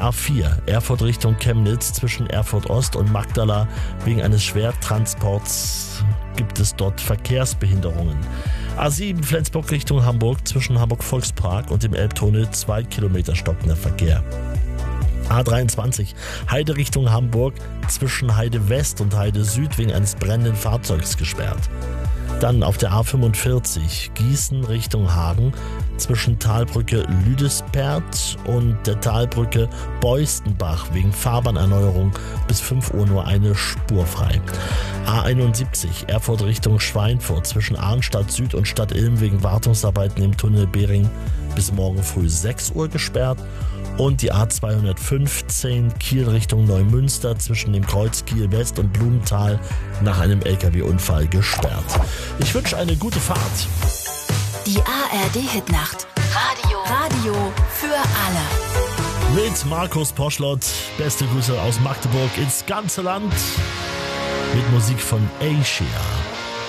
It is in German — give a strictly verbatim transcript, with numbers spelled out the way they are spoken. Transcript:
A vier, Erfurt Richtung Chemnitz zwischen Erfurt Ost und Magdala. Wegen eines Schwertransports gibt es dort Verkehrsbehinderungen. A sieben, Flensburg Richtung Hamburg zwischen Hamburg-Volkspark und dem Elbtunnel, zwei Kilometer stockender Verkehr. A dreiundzwanzig, Heide Richtung Hamburg zwischen Heide West und Heide Süd wegen eines brennenden Fahrzeugs gesperrt. Dann auf der A fünfundvierzig, Gießen Richtung Hagen zwischen Talbrücke Lüdespert und der Talbrücke Beustenbach wegen Fahrbahnerneuerung bis fünf Uhr nur eine Spur frei. A einundsiebzig, Erfurt Richtung Schweinfurt zwischen Arnstadt Süd und Stadt Ilm wegen Wartungsarbeiten im Tunnel Bering bis morgen früh sechs Uhr gesperrt. Und die A zweihundertfünfzehn, Kiel Richtung Neumünster zwischen dem Kreuz Kiel West und Blumenthal nach einem L K W-Unfall gesperrt. Ich wünsche eine gute Fahrt. Die A R D-Hitnacht. Radio. Radio für alle. Mit Markus Poschlott. Beste Grüße aus Magdeburg ins ganze Land. Mit Musik von Asia.